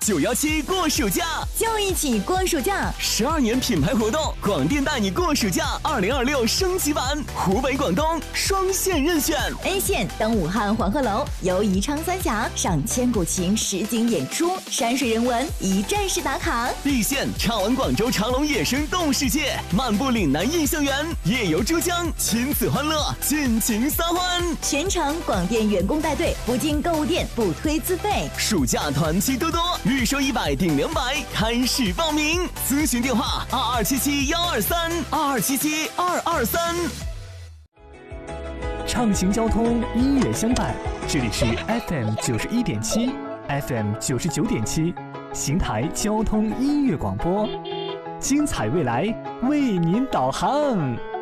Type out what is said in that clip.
917过暑假， 就一起过暑假。 12年品牌活动，广电带你过暑假2026升级版，湖北、广东双线任选。 A 线登武汉黄鹤楼，游宜昌三峡，赏千古情实景演出，山水人文一站式打卡。 B 线畅玩广州长隆野生动物世界，漫步岭南印象园，夜游珠江，亲子欢乐，尽情撒欢。 全程广电员工带队，不进购物店，不推自费。 暑假团期多多，预收100顶200，开始报名。咨询电话2277-123，2277-223。 畅行交通，音乐相伴。这里是 FM 91.7 ，FM 99.7，邢台交通音乐广播，精彩未来为您导航。